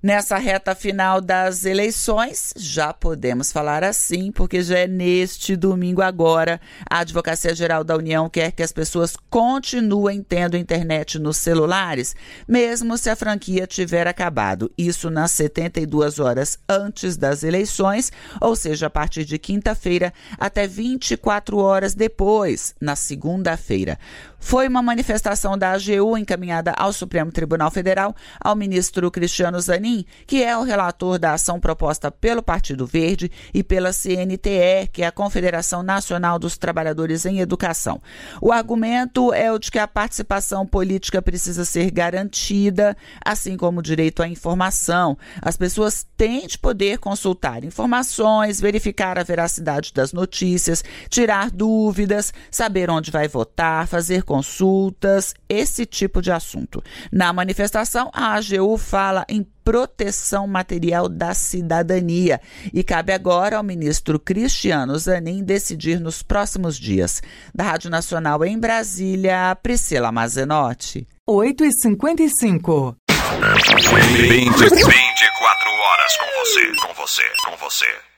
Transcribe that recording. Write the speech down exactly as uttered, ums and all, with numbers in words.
Nessa reta final das eleições, já podemos falar assim, porque já é neste domingo agora, a Advocacia Geral da União quer que as pessoas continuem tendo internet nos celulares, mesmo se a franquia tiver acabado. Isso nas setenta e duas horas antes das eleições, ou seja, a partir de quinta-feira até vinte e quatro horas depois, na segunda-feira. Foi uma manifestação da A G U encaminhada ao Supremo Tribunal Federal, ao ministro Cristiano Zanin, que é o relator da ação proposta pelo Partido Verde e pela C N T E, que é a Confederação Nacional dos Trabalhadores em Educação. O argumento é o de que a participação política precisa ser garantida, assim como o direito à informação. As pessoas têm de poder consultar informações, verificar a veracidade das notícias, tirar dúvidas, saber onde vai votar, fazer consultas, esse tipo de assunto. Na manifestação, a A G U fala em proteção material da cidadania e cabe agora ao ministro Cristiano Zanin decidir nos próximos dias. Da Rádio Nacional em Brasília, Priscila Mazenotti. oito e cinquenta e cinco. vinte e quatro horas com você, com você, com você.